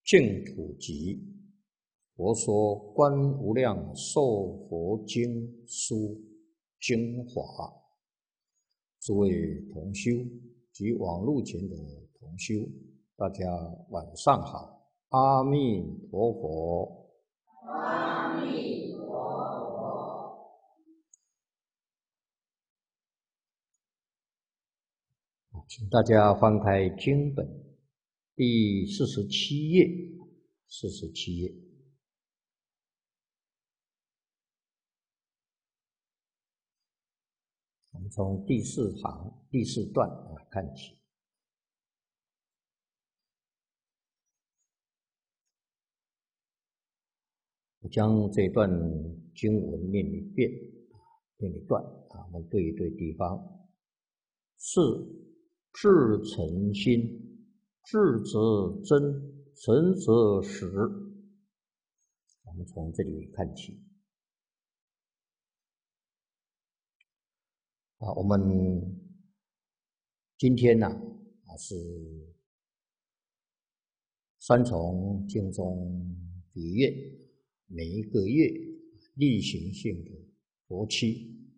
净土集，佛说观无量寿佛经书精华。诸位同修及网络前的同修，大家晚上好，阿弥陀佛。 阿弥陀佛。 请大家翻开经本第47页，47页。我们从第4行第4段看起。我将这段经文念一遍，念一段我们对一对地方。是至诚心，智则真，诚则实。我们从这里看起。我们今天是三重经中比月，每一个月例行性的佛期。